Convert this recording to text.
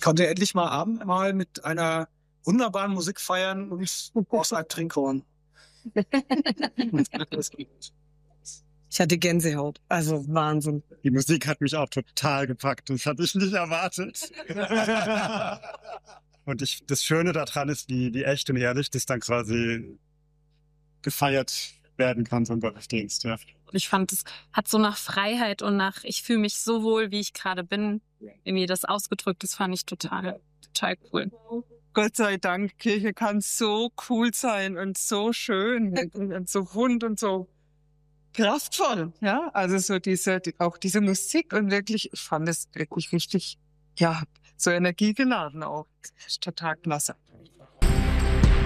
konnte endlich mal mit einer wunderbaren Musik feiern und aus einem Trinkhorn. Ich hatte Gänsehaut. Also Wahnsinn. Die Musik hat mich auch total gepackt. Das hatte ich nicht erwartet. Und das Schöne daran ist, wie echt und ehrlich das dann quasi gefeiert werden kann, so ein Gottesdienst. Ja. Ich fand, es hat so nach Freiheit und ich fühle mich so wohl, wie ich gerade bin, irgendwie das ausgedrückt. Das fand ich total cool. Gott sei Dank, Kirche kann so cool sein und so schön und so rund und so kraftvoll, ja. Also so auch diese Musik und wirklich, ich fand es wirklich richtig, ja, so energiegeladen auch. Das ist total klasse.